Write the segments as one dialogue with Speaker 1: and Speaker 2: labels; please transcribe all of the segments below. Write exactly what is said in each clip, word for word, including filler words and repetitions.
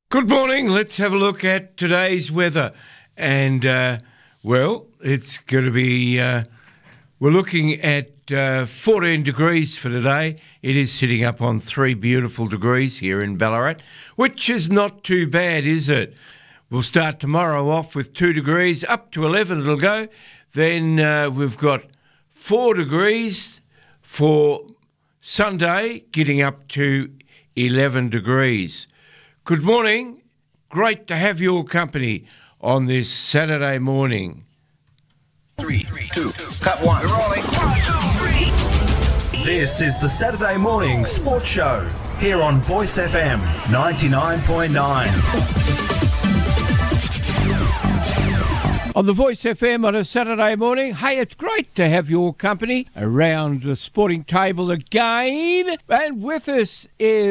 Speaker 1: Good morning. Let's have a look at today's weather. And, uh, well, it's going to be, uh, we're looking at uh, fourteen degrees for today. It is sitting up on three beautiful degrees here in Ballarat, which is not too bad, is it? We'll start tomorrow off with two degrees, up to eleven it'll go. Then uh, we've got four degrees for Sunday, getting up to eleven degrees. Good morning. Great to have your company on this Saturday morning.
Speaker 2: Three, two, cut one. We're rolling. One, two, three.
Speaker 3: This is the Saturday Morning Sports Show here on Voice F M ninety-nine point nine.
Speaker 1: On the Voice F M on a Saturday morning. Hey, it's great to have your company around the sporting table again. And with us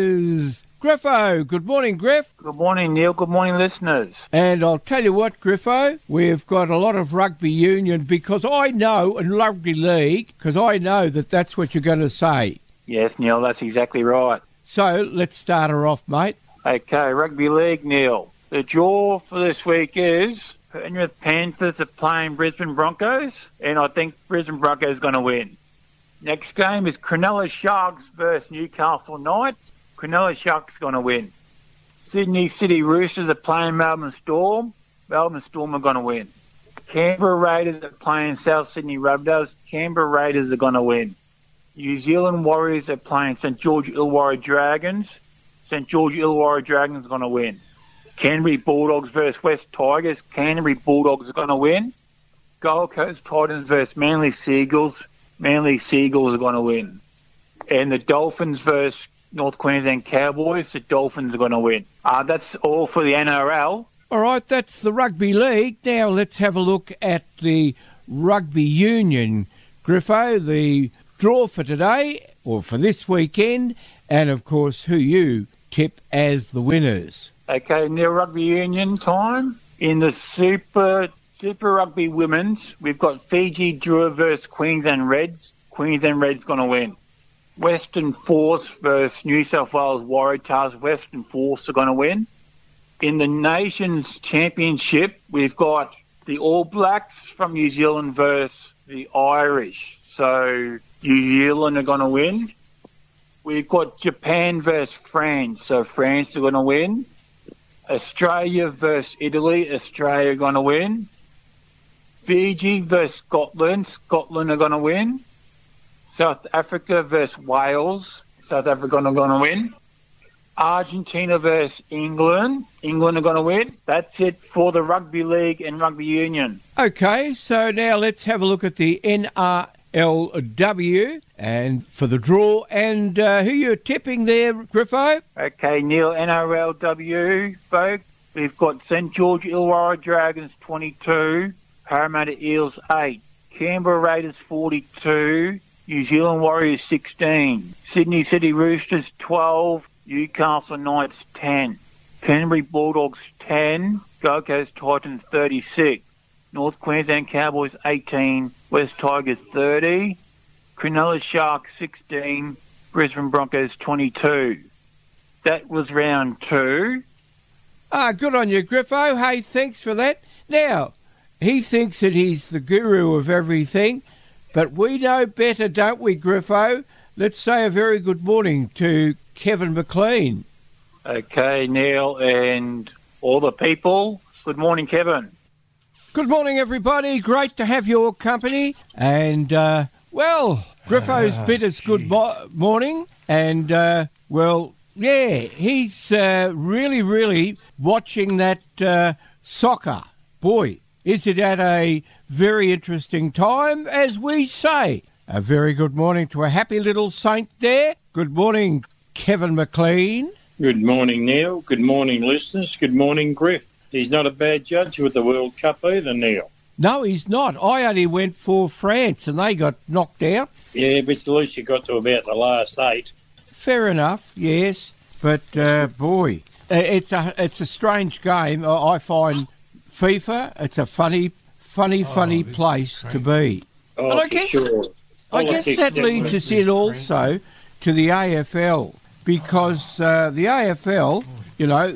Speaker 1: is Griffo. Good morning, Griff.
Speaker 4: Good morning, Neil. Good morning, listeners.
Speaker 1: And I'll tell you what, Griffo, we've got a lot of rugby union because I know, and rugby league, because I know that that's what you're going to say.
Speaker 4: Yes, Neil, that's exactly right.
Speaker 1: So let's start her off, mate.
Speaker 4: Okay, rugby league, Neil. The draw for this week is Penrith Panthers are playing Brisbane Broncos, and I think Brisbane Broncos are going to win. Next game is Cronulla Sharks versus Newcastle Knights. Cronulla Sharks going to win. Sydney City Roosters are playing Melbourne Storm. Melbourne Storm are going to win. Canberra Raiders are playing South Sydney Rabbitohs. Canberra Raiders are going to win. New Zealand Warriors are playing St George Illawarra Dragons. St George Illawarra Dragons are going to win. Canterbury Bulldogs versus West Tigers. Canterbury Bulldogs are going to win. Gold Coast Titans versus Manly Seagulls. Manly Seagulls are going to win. And the Dolphins versus North Queensland Cowboys, the Dolphins are going to win. Uh, that's all for the N R L.
Speaker 1: All right, that's the rugby league. Now let's have a look at the rugby union, Griffo, the draw for today, or for this weekend, and of course who you tip as the winners.
Speaker 4: Okay, Neil, rugby union time. In the Super Super Rugby Women's, we've got Fiji Drua versus Queensland Reds. Queensland Reds going to win. Western Force versus New South Wales Waratahs. Western Force are going to win. In the Nations Championship, we've got the All Blacks from New Zealand versus the Irish. So New Zealand are going to win. We've got Japan versus France. So France are going to win. Australia versus Italy. Australia are going to win. Fiji versus Scotland. Scotland are going to win. South Africa versus Wales. South Africa are going to win. Argentina versus England. England are going to win. That's it for the rugby league and rugby union.
Speaker 1: Okay, so now let's have a look at the N R L W and for the draw. And uh, who you're tipping there, Griffo?
Speaker 4: Okay, Neil, N R L W, folks. We've got St George Illawarra Dragons twenty-two, Parramatta Eels eight, Canberra Raiders forty-two, New Zealand Warriors sixteen, Sydney City Roosters twelve, Newcastle Knights ten, Canterbury Bulldogs ten, Gold Coast Titans thirty-six, North Queensland Cowboys eighteen, West Tigers thirty, Cronulla Sharks sixteen, Brisbane Broncos twenty-two. That was round two.
Speaker 1: Ah, good on you, Griffo. Hey, thanks for that. Now, he thinks that he's the guru of everything, but we know better, don't we, Griffo? Let's say a very good morning to Kevin McLean.
Speaker 4: Okay, Neil and all the people. Good morning, Kevin.
Speaker 1: Good morning, everybody. Great to have your company. And, uh, well, Griffo's
Speaker 5: Ah,
Speaker 1: bid us good mo- morning. And, uh, well, yeah, he's uh, really, really watching that uh, soccer. Boy, is it at a very interesting time, as we say. A very good morning to a happy little saint there. Good morning, Kevin McLean.
Speaker 5: Good morning, Neil. Good morning, listeners. Good morning, Griff. He's not a bad judge with the World Cup either, Neil.
Speaker 1: No, he's not. I only went for France and they got knocked out.
Speaker 5: Yeah, but at least you got to about the last eight.
Speaker 1: Fair enough, yes. But, uh, boy, it's a it's a strange game. I find FIFA, it's a funny, funny,
Speaker 6: Oh,
Speaker 1: funny
Speaker 6: this
Speaker 1: place
Speaker 6: is
Speaker 1: to be.
Speaker 5: Oh,
Speaker 1: But I
Speaker 5: for
Speaker 1: guess,
Speaker 5: sure.
Speaker 1: I guess
Speaker 5: Politics
Speaker 1: that
Speaker 5: never
Speaker 1: leads
Speaker 5: went
Speaker 1: us in also to the A F L because uh, the A F L, you know,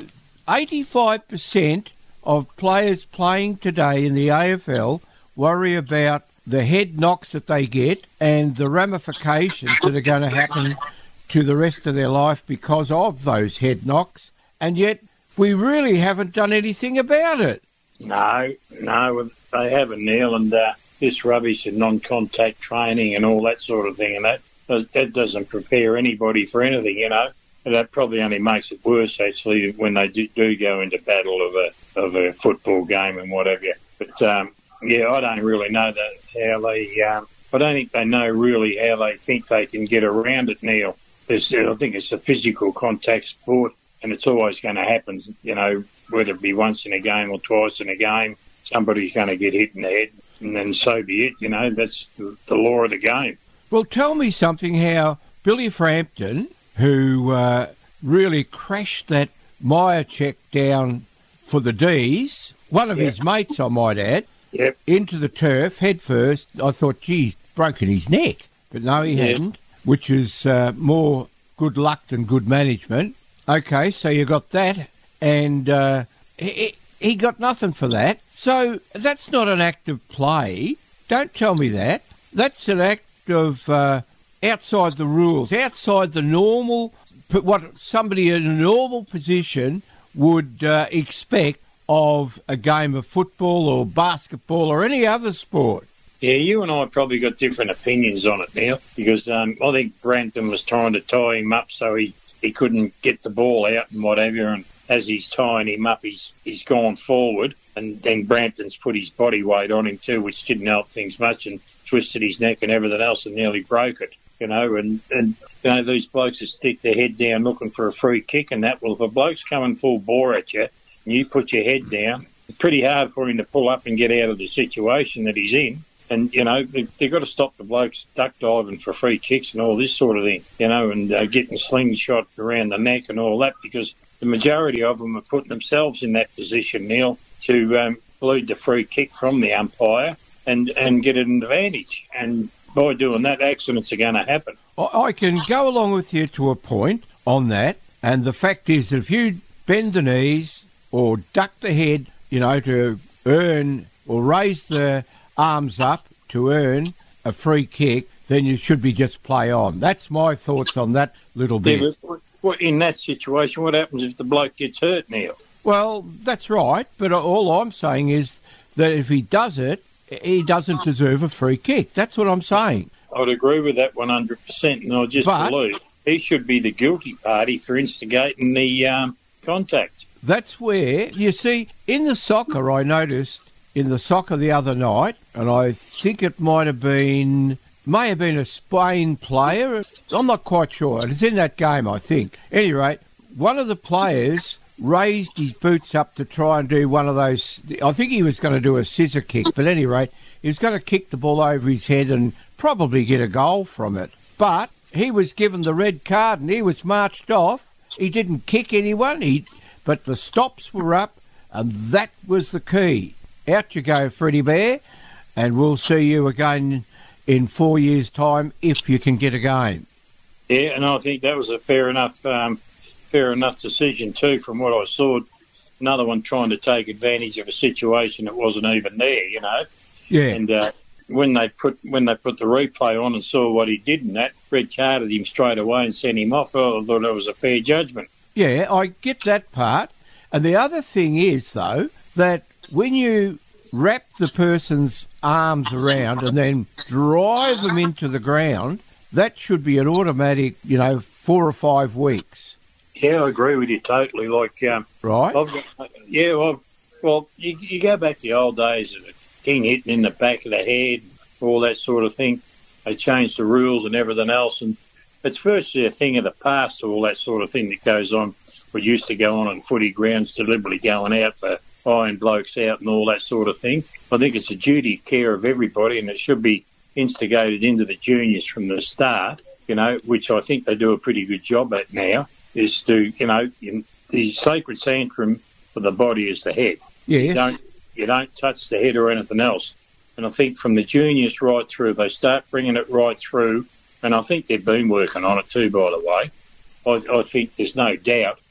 Speaker 1: eighty-five percent of players playing today in the A F L worry about the head knocks that they get and the ramifications that are going to happen to the rest of their life because of those head knocks, and yet we really haven't done anything about it.
Speaker 5: No, no, they haven't, Neil, and uh, this rubbish and non-contact training and all that sort of thing, and that that doesn't prepare anybody for anything, you know. And that probably only makes it worse, actually, when they do, do go into battle of a of a football game and whatever. But, um, yeah, I don't really know that how they... Um, I don't think they know really how they think they can get around it, Neil. It's, I think it's a physical contact sport, and it's always going to happen, you know, whether it be once in a game or twice in a game, somebody's going to get hit in the head, and then so be it, you know. That's the, the law of the game.
Speaker 1: Well, tell me something how Billy Frampton, who uh, really crashed that Meyer check down for the D's, one of
Speaker 5: Yep.
Speaker 1: his mates, I might add,
Speaker 5: Yep.
Speaker 1: into the turf head first. I thought, geez, broken his neck. But no, he
Speaker 5: Yep.
Speaker 1: hadn't, which is uh, more good luck than good management. Okay, so you got that, and uh, he, he got nothing for that. So that's not an act of play. Don't tell me that. That's an act of uh, outside the rules, outside the normal, what somebody in a normal position would uh, expect of a game of football or basketball or any other sport.
Speaker 5: Yeah, you and I probably got different opinions on it, Neil, because um, I think Brampton was trying to tie him up so he, he couldn't get the ball out and whatever, and as he's tying him up, he's he's gone forward, and then Brampton's put his body weight on him too, which didn't help things much, and twisted his neck and everything else and nearly broke it, you know, and, and you know, these blokes that stick their head down looking for a free kick and that, well, if a bloke's coming full bore at you and you put your head down, it's pretty hard for him to pull up and get out of the situation that he's in. And, you know, they, they've got to stop the blokes duck diving for free kicks and all this sort of thing, you know, and uh, getting slingshot around the neck and all that, because the majority of them are putting themselves in that position, Neil, to um, lead the free kick from the umpire and, and get an advantage. And by doing that, accidents are going to happen.
Speaker 1: I I can go along with you to a point on that, and the fact is that if you bend the knees or duck the head, you know, to earn or raise the arms up to earn a free kick, then you should be just play on. That's my thoughts on that little bit.
Speaker 5: Yeah, but what, in that situation, what happens if the bloke gets hurt, Neil?
Speaker 1: Well, that's right, but all I'm saying is that if he does it, he doesn't deserve a free kick. That's what I'm saying.
Speaker 5: I'd agree with that one hundred percent, and I just
Speaker 1: But-
Speaker 5: believe he should be the guilty party for instigating the um, contact.
Speaker 1: That's where, you see, in the soccer, I noticed in the soccer the other night, and I think it might have been, may have been a Spain player. I'm not quite sure. It was in that game, I think. At any rate, one of the players raised his boots up to try and do one of those, I think he was going to do a scissor kick, but at any rate, he was going to kick the ball over his head and probably get a goal from it. But he was given the red card and he was marched off. He didn't kick anyone, he, but the stops were up, and that was the key. Out you go, Freddie Bear, and we'll see you again in four years' time if you can get a game.
Speaker 5: Yeah, and I think that was a fair enough, um, fair enough decision too. From what I saw, another one trying to take advantage of a situation that wasn't even there, you know.
Speaker 1: Yeah.
Speaker 5: And uh, when they put when they put the replay on and saw what he did in that, red carded him straight away and sent him off. Oh, I thought it was a fair judgment.
Speaker 1: Yeah, I get that part. And the other thing is, though, that when you wrap the person's arms around and then drive them into the ground, that should be an automatic, you know, four or five weeks.
Speaker 5: Yeah, I agree with you totally. Like, um,
Speaker 1: Right?
Speaker 5: I've got, yeah, well, well you, you go back to the old days of the king hitting in the back of the head, all that sort of thing. They changed the rules and everything else, and it's virtually a thing of the past, all that sort of thing that goes on. We used to go on on footy grounds deliberately going out for iron blokes out and all that sort of thing. I think it's a duty care of everybody, and it should be instigated into the juniors from the start, you know, which I think they do a pretty good job at now, is to, you know, in the sacred sanctum for the body is the head.
Speaker 1: Yes.
Speaker 5: You don't, you don't touch the head or anything else. And I think from the juniors right through, they start bringing it right through, and I think they've been working on it too, by the way. I, I think there's no doubt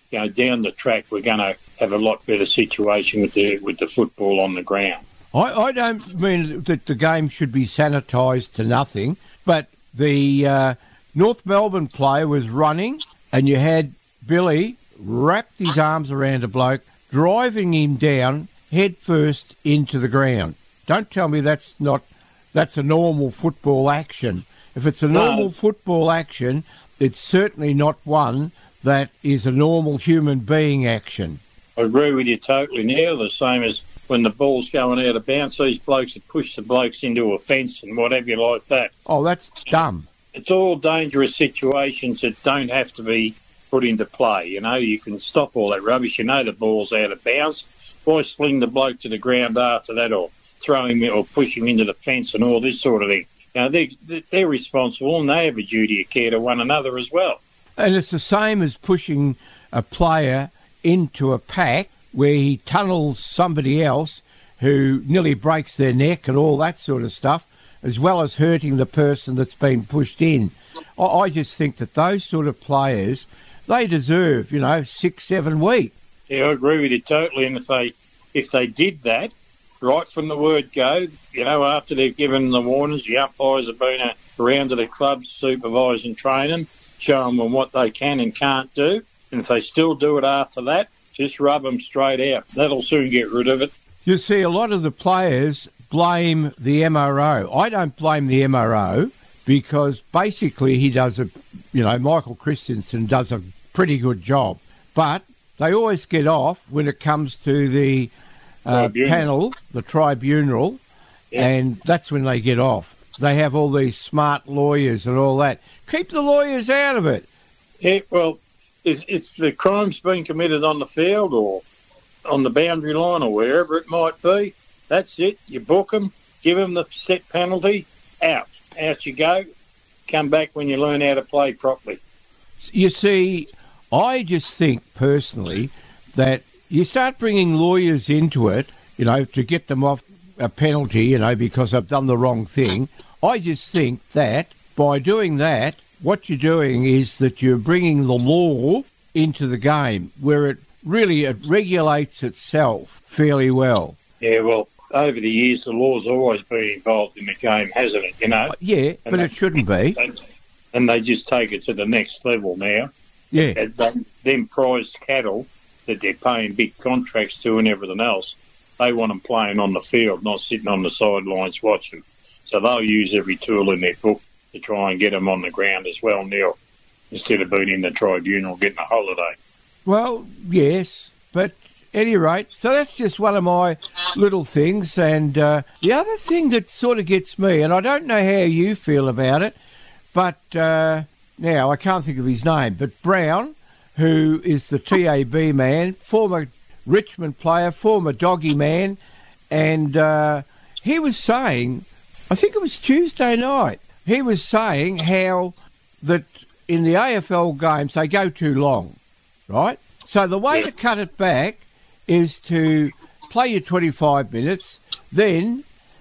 Speaker 5: you know, down the track we're going to have a lot better situation with the with the football on the ground.
Speaker 1: I, I don't mean that the game should be sanitised to nothing, but the uh, North Melbourne player was running and you had Billy wrapped his arms around a bloke, driving him down head first into the ground. Don't tell me that's not that's a normal football action. If it's a normal no. football action, it's certainly not one that is a normal human being action.
Speaker 5: I agree with you totally, Neil. The same as when the ball's going out of bounds, these blokes that push the blokes into a fence and whatever you like that.
Speaker 1: Oh, that's dumb.
Speaker 5: It's all dangerous situations that don't have to be put into play. You know, you can stop all that rubbish. You know the ball's out of bounds. Why sling the bloke to the ground after that, or throw him or push him into the fence and all this sort of thing? You know, they, they're responsible and they have a duty of care to one another as well.
Speaker 1: And it's the same as pushing a player into a pack where he tunnels somebody else who nearly breaks their neck and all that sort of stuff, as well as hurting the person that's been pushed in. I, I just think that those sort of players, they deserve, you know, six, seven weeks.
Speaker 5: Yeah, I agree with you totally. And if they if they did that right from the word go, you know, after they've given the warnings, the umpires have been around to the clubs, supervising training, showing them what they can and can't do. And if they still do it after that, just rub them straight out. That'll soon get rid of it.
Speaker 1: You see, a lot of the players blame the M R O. I don't blame the M R O because basically he does a, you know, Michael Christensen does a pretty good job. But they always get off when it comes to the uh, panel, the tribunal, yeah. And that's when they get off. They have all these smart lawyers and all that. Keep the lawyers out of it.
Speaker 5: Yeah, well, if, if the crime's been committed on the field or on the boundary line or wherever it might be, that's it. You book them, give them the set penalty, out. Out you go. Come back when you learn how to play properly.
Speaker 1: You see, I just think personally that you start bringing lawyers into it, you know, to get them off a penalty, you know, because I've done the wrong thing. I just think that by doing that, what you're doing is that you're bringing the law into the game where it really it regulates itself fairly well.
Speaker 5: Yeah, well, over the years, the law's always been involved in the game, hasn't it, you know?
Speaker 1: Yeah,
Speaker 5: and
Speaker 1: but
Speaker 5: they,
Speaker 1: it shouldn't be.
Speaker 5: They, and they just take it to the next level now.
Speaker 1: Yeah.
Speaker 5: And them prized cattle that they're paying big contracts to and everything else, they want them playing on the field, not sitting on the sidelines watching. So they'll use every tool in their book to try and get them on the ground as well, Neil, instead of being in the tribunal getting a holiday.
Speaker 1: Well, yes, but at any rate, so that's just one of my little things. And uh, the other thing that sort of gets me, and I don't know how you feel about it, but uh, now I can't think of his name, but Brown, who is the T A B man, former Richmond player, former doggy man, and uh, he was saying, I think it was Tuesday night, he was saying how that in the A F L games they go too long, right? So the way to cut it back is to play your twenty-five minutes, then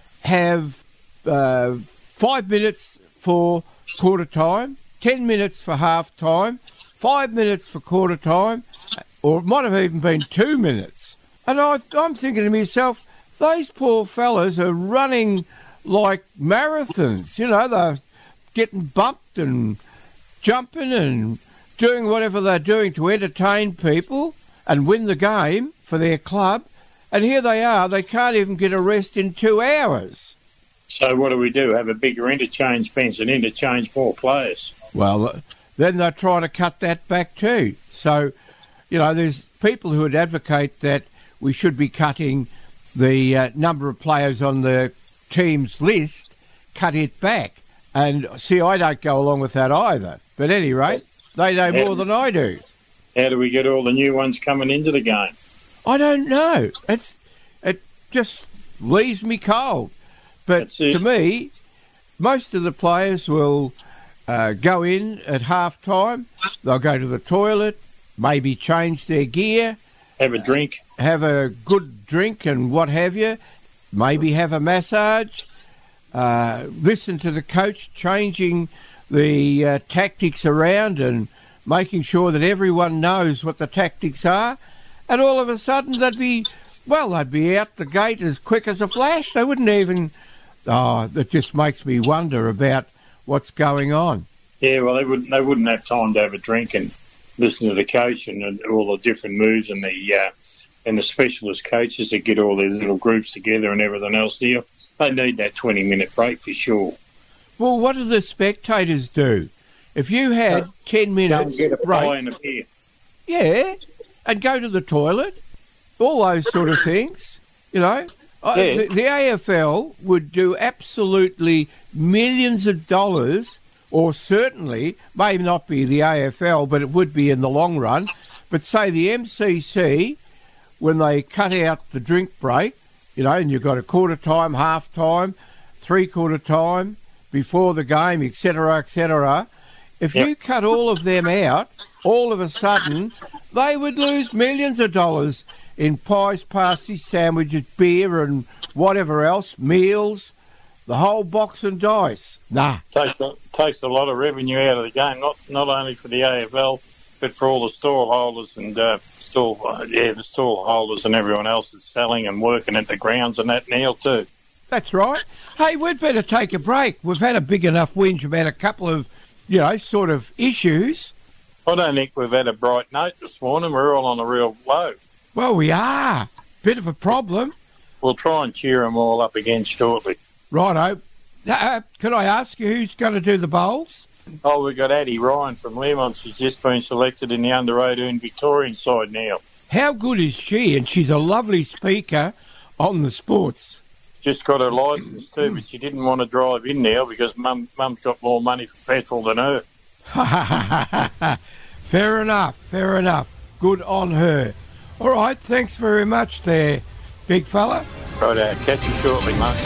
Speaker 1: have uh, five minutes for quarter time, ten minutes for half time, five minutes for quarter time, or it might have even been two minutes. And I, I'm thinking to myself, those poor fellas are running like marathons. You know, they're getting bumped and jumping and doing whatever they're doing to entertain people and win the game for their club. And here they are, they can't even get a rest in two hours.
Speaker 5: So what do we do? Have a bigger interchange fence and interchange more players?
Speaker 1: Well, then they're trying to cut that back too. So, you know, there's people who would advocate that we should be cutting the uh, number of players on the team's list, cut it back. And see, I don't go along with that either. But at any rate, they know more than I do.
Speaker 5: How do we get all the new ones coming into the game?
Speaker 1: I don't know. It's it just leaves me cold. But to me, most of the players will uh, go in at half time. They'll go to the toilet, maybe change their gear,
Speaker 5: have a drink,
Speaker 1: have a good drink and what have you, maybe have a massage, uh, listen to the coach changing the uh, tactics around and making sure that everyone knows what the tactics are, and all of a sudden they'd be, well, they'd be out the gate as quick as a flash. They wouldn't even... Oh, that just makes me wonder about what's going on.
Speaker 5: Yeah, well, they wouldn't, they wouldn't have time to have a drink and listen to the coach and, and all the different moves and the uh, and the specialist coaches that get all these little groups together and everything else. They, they need that twenty-minute break for sure.
Speaker 1: Well, what do the spectators do? If you had uh, ten minutes
Speaker 5: get a
Speaker 1: break...
Speaker 5: pie and a beer.
Speaker 1: Yeah, and go to the toilet, all those sort of things, you know. Yeah. The, the A F L would do absolutely millions of dollars, or certainly, may not be the A F L, but it would be in the long run. But say the M C C, when they cut out the drink break, you know, and you've got a quarter time, half time, three quarter time, before the game, et cetera, et cetera, if yep. you cut all of them out, all of a sudden, they would lose millions of dollars in pies, pasties, sandwiches, beer and whatever else, meals, the whole box and dice. Nah.
Speaker 5: Takes a, takes a lot of revenue out of the game, not not only for the A F L, but for all the stall holders and uh, stall, uh, yeah, the stall holders and everyone else that's selling and working at the grounds and that, Neil, too.
Speaker 1: That's right. Hey, we'd better take a break. We've had a big enough whinge about a couple of, you know, sort of issues.
Speaker 5: I don't think we've had a bright note this morning. We're all on a real low.
Speaker 1: Well, we are. Bit of a problem.
Speaker 5: We'll try and cheer them all up again shortly.
Speaker 1: Righto. Uh, can I ask you who's going to do the bowls?
Speaker 5: Oh, we've got Addie Ryan from Learmonth. She's just been selected in the under eighteen Victorian side now.
Speaker 1: How good is she? And she's a lovely speaker on the sports.
Speaker 5: Just got her licence too, but she didn't want to drive in now because Mum, Mum's got more money for petrol than her.
Speaker 1: Fair enough, fair enough. Good on her. All right, thanks very much there, big fella.
Speaker 5: Right, uh, catch you shortly, mate.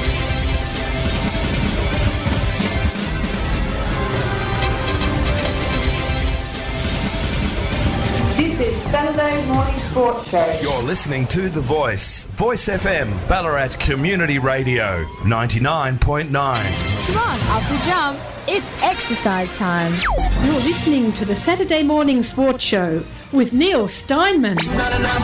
Speaker 6: This is Saturday Morning Sports Show.
Speaker 3: You're listening to The Voice. Voice F M, Ballarat Community Radio, ninety-nine point nine.
Speaker 7: Come on, up the jump. It's exercise time.
Speaker 8: You're listening to the Saturday Morning Sports Show with Neil Steinman.